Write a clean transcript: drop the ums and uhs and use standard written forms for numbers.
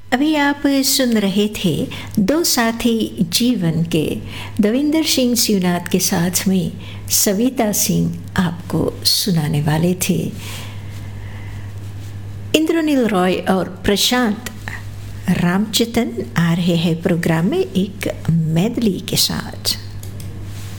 अभी आप सुन रहे थे दो साथी जीवन के दविंदर सिंह शिवनाथ के साथ में सविता सिंह आपको सुनाने वाले थे। इंद्रनील रॉय और प्रशांत रामचंद्रन आ रहे हैं प्रोग्राम में एक मेदली के साथ।